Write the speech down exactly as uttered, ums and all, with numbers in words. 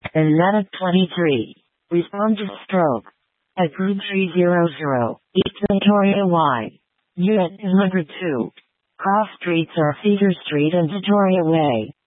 and Medic twenty-three. Respond to stroke. At Group three hundred, East Victoria Y. Unit is number two. Cross streets are Cedar Street and Victoria Way.